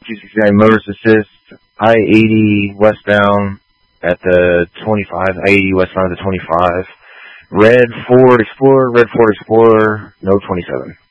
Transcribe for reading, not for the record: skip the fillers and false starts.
269 motorist assist, I-80 westbound at the 25, I-80 westbound at the 25. Red Ford Explorer, no 27.